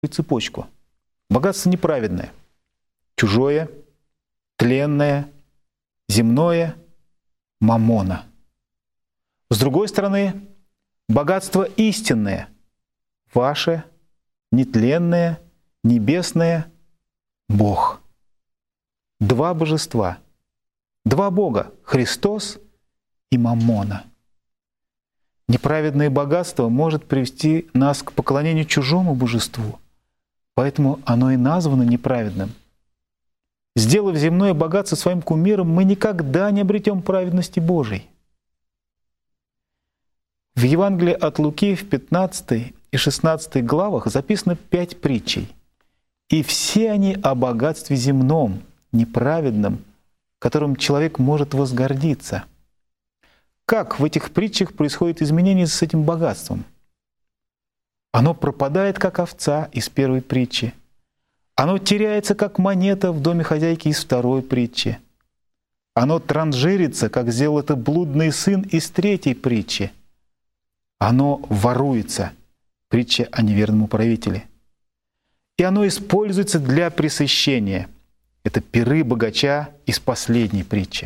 цепочку. Богатство неправедное, чужое, тленное, земное, маммона. С другой стороны, богатство истинное, ваше, нетленное, небесное, Бог. Два божества, два Бога, Христос и маммона. Неправедное богатство может привести нас к поклонению чужому божеству, поэтому оно и названо неправедным. Сделав земное богатство своим кумиром, мы никогда не обретем праведности Божией. В Евангелии от Луки в 15 и 16 главах записано 5 притчей, и все они о богатстве земном, неправедном, которым человек может возгордиться. Как в этих притчах происходит изменение с этим богатством? Оно пропадает, как овца из первой притчи. Оно теряется, как монета в доме хозяйки из второй притчи. Оно транжирится, как сделал это блудный сын из третьей притчи. Оно воруется, притча о неверном управителе. И оно используется для пресыщения. Это пиры богача из последней притчи.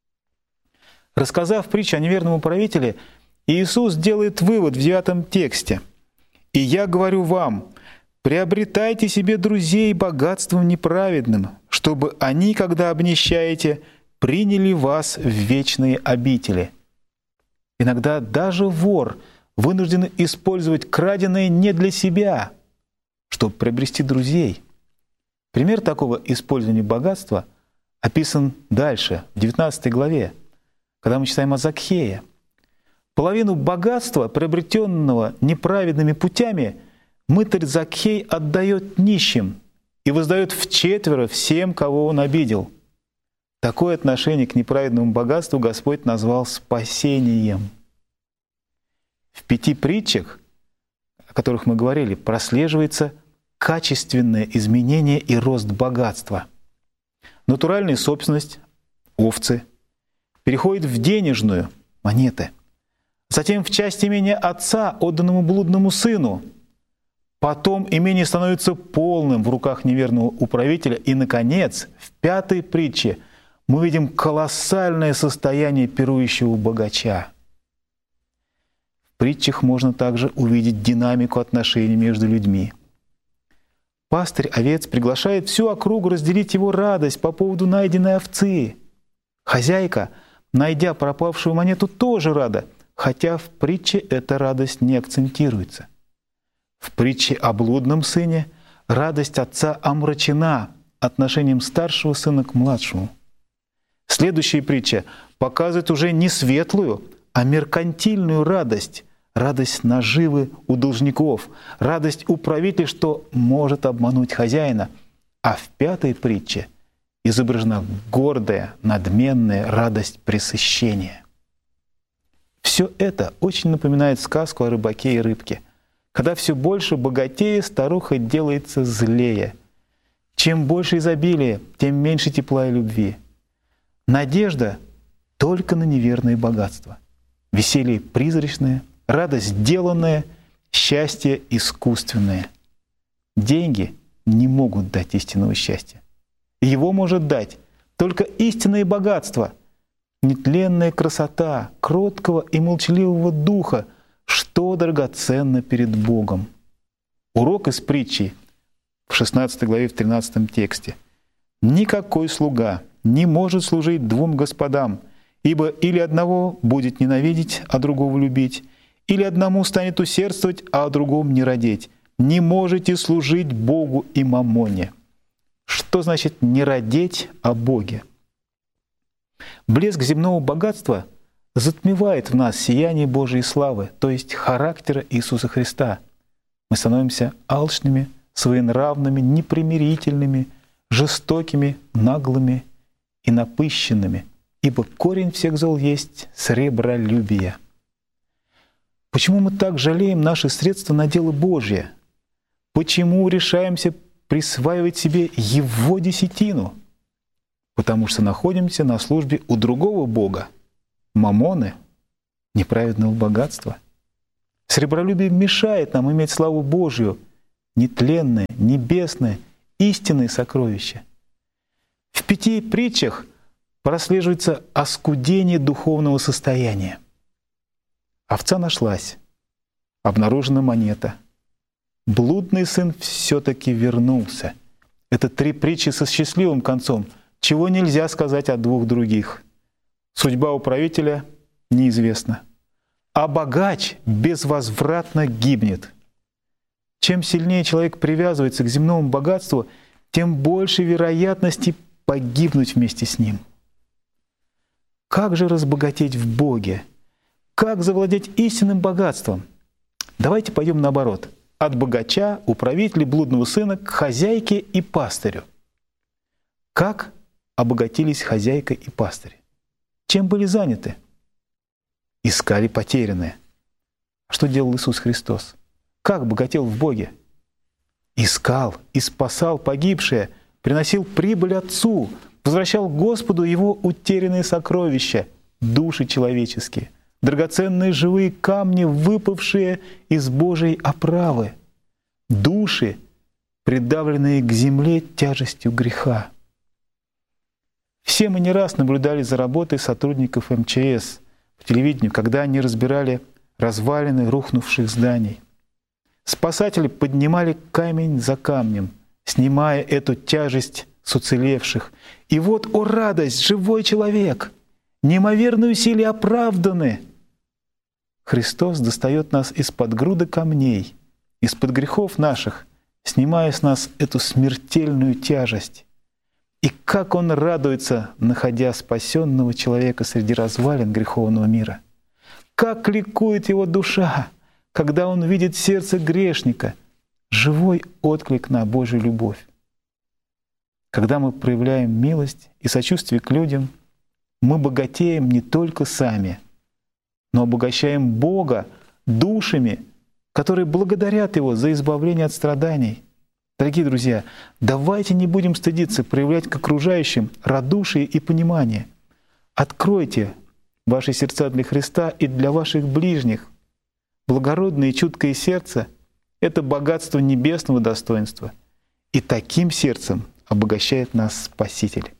Рассказав притчу о неверном управителе, Иисус делает вывод в 9 тексте. «И я говорю вам, приобретайте себе друзей богатством неправедным, чтобы они, когда обнищаете, приняли вас в вечные обители». Иногда даже вор вынужден использовать краденое не для себя, чтобы приобрести друзей. Пример такого использования богатства описан дальше, в 19 главе, когда мы читаем о Закхее. Половину богатства, приобретенного неправедными путями, мытарь Закхей отдает нищим и воздает вчетверо всем, кого он обидел. Такое отношение к неправедному богатству Господь назвал спасением. В 5 притчах, о которых мы говорили, прослеживается качественное изменение и рост богатства. Натуральная собственность, овцы, переходит в денежную, монеты. Затем в часть имения отца, отданному блудному сыну. Потом имение становится полным в руках неверного управителя. И, наконец, в 5 притче мы видим колоссальное состояние пирующего богача. В притчах можно также увидеть динамику отношений между людьми. Пастырь овец приглашает всю округу разделить его радость по поводу найденной овцы. Хозяйка, найдя пропавшую монету, тоже рада, хотя в притче эта радость не акцентируется. В притче о блудном сыне радость отца омрачена отношением старшего сына к младшему. Следующая притча показывает уже не светлую, а меркантильную радость, радость наживы у должников, радость управителя, что может обмануть хозяина. А в 5 притче изображена гордая, надменная радость пресыщения. Все это очень напоминает сказку о рыбаке и рыбке. Когда все больше богатея, старуха делается злее. Чем больше изобилия, тем меньше тепла и любви. Надежда только на неверное богатство. Веселье призрачное, радость деланная, счастье искусственное. Деньги не могут дать истинного счастья. Его может дать только истинное богатство, нетленная красота кроткого и молчаливого духа, что драгоценно перед Богом. Урок из притчи в 16 главе, в 13 тексте. «Никакой слуга не может служить 2 господам, ибо или одного будет ненавидеть, а другого любить, или одному станет усердствовать, а о другом не радеть. Не можете служить Богу и маммоне». Что значит «не радеть о Боге»? Блеск земного богатства затмевает в нас сияние Божьей славы, то есть характера Иисуса Христа. Мы становимся алчными, своенравными, непримирительными, жестокими, наглыми и напыщенными, ибо корень всех зол есть сребролюбие. Почему мы так жалеем наши средства на дело Божье? Почему решаемся присваивать себе Его десятину? Потому что находимся на службе у другого Бога, маммоны, неправедного богатства. Сребролюбие мешает нам иметь славу Божью, нетленное, небесное, истинное сокровище. В 5 притчах прослеживается оскудение духовного состояния. Овца нашлась, обнаружена монета. Блудный сын все-таки вернулся. Это 3 притчи со счастливым концом, чего нельзя сказать о 2 других. Судьба у правителя неизвестна, а богач безвозвратно гибнет. Чем сильнее человек привязывается к земному богатству, тем больше вероятности погибнуть вместе с ним. Как же разбогатеть в Боге? Как завладеть истинным богатством? Давайте пойдем наоборот. От богача, управителя, блудного сына к хозяйке и пастырю. Как обогатились хозяйка и пастырь? Чем были заняты? Искали потерянное. Что делал Иисус Христос? Как богател в Боге? Искал и спасал погибшее, приносил прибыль Отцу, возвращал Господу Его утерянные сокровища, души человеческие, драгоценные живые камни, выпавшие из Божьей оправы, души, придавленные к земле тяжестью греха. Все мы не раз наблюдали за работой сотрудников МЧС по телевидению, когда они разбирали развалины рухнувших зданий. Спасатели поднимали камень за камнем, снимая эту тяжесть с уцелевших. И вот, о радость, живой человек! Неимоверные усилия оправданы! Христос достает нас из-под груды камней, из-под грехов наших, снимая с нас эту смертельную тяжесть. И как Он радуется, находя спасенного человека среди развалин греховного мира! Как ликует его душа, когда он видит сердце грешника, живой отклик на Божью любовь. Когда мы проявляем милость и сочувствие к людям, мы богатеем не только сами, но обогащаем Бога душами, которые благодарят Его за избавление от страданий. Дорогие друзья, давайте не будем стыдиться проявлять к окружающим радушие и понимание. Откройте ваши сердца для Христа и для ваших ближних. Благородное и чуткое сердце — это богатство небесного достоинства. И таким сердцем обогащает нас Спаситель.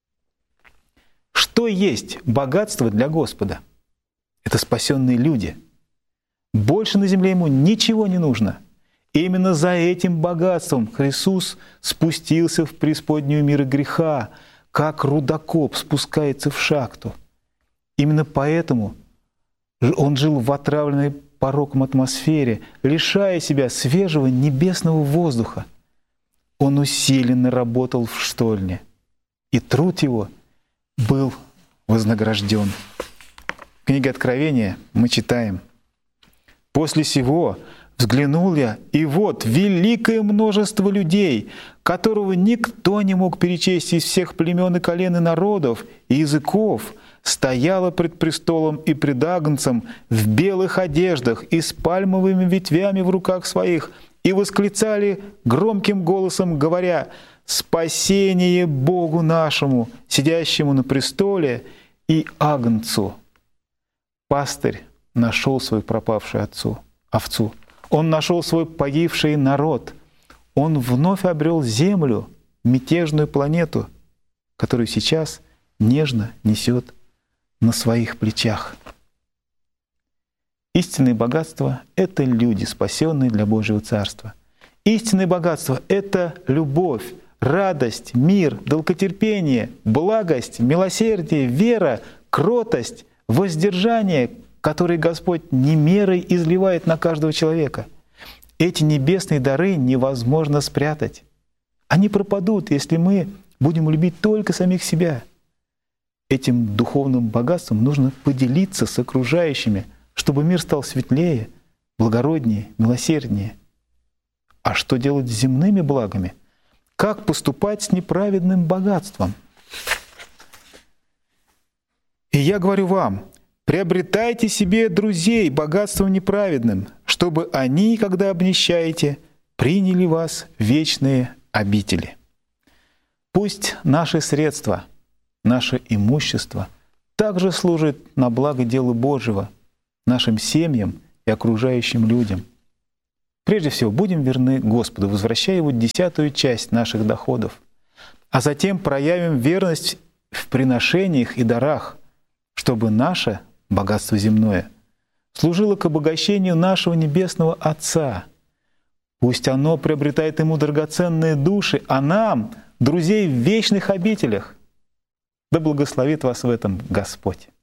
Что есть богатство для Господа? Это спасенные люди. Больше на земле Ему ничего не нужно. И именно за этим богатством Христос спустился в преисподнюю мира греха, как рудокоп спускается в шахту. Именно поэтому Он жил в отравленной пороком атмосфере, лишая себя свежего небесного воздуха. Он усиленно работал в штольне, и труд его был вознагражден. В книге Откровения мы читаем: «После сего взглянул я, и вот великое множество людей, которого никто не мог перечесть из всех племен и колен и народов и языков, стояло пред престолом и пред Агнцем в белых одеждах и с пальмовыми ветвями в руках своих, и восклицали громким голосом, говоря: «Спасение Богу нашему, сидящему на престоле, и Агнцу». Пастырь нашел свою пропавшую овцу. Он нашел свой погибший народ. Он вновь обрел землю, мятежную планету, которую сейчас нежно несет на своих плечах. Истинное богатство — это люди, спасенные для Божьего Царства. Истинное богатство — это любовь, радость, мир, долготерпение, благость, милосердие, вера, кротость, воздержание, которые Господь не мерой изливает на каждого человека. Эти небесные дары невозможно спрятать. Они пропадут, если мы будем любить только самих себя. Этим духовным богатством нужно поделиться с окружающими, чтобы мир стал светлее, благороднее, милосерднее. А что делать с земными благами? Как поступать с неправедным богатством? И я говорю вам, приобретайте себе друзей богатством неправедным, чтобы они, когда обнищаете, приняли вас в вечные обители. Пусть наши средства, наше имущество также служит на благо дела Божьего, нашим семьям и окружающим людям. Прежде всего, будем верны Господу, возвращая Его 10-ю часть наших доходов, а затем проявим верность в приношениях и дарах, чтобы наше богатство земное служило к обогащению нашего Небесного Отца. Пусть оно приобретает Ему драгоценные души, а нам — друзей в вечных обителях. Да благословит вас в этом Господь.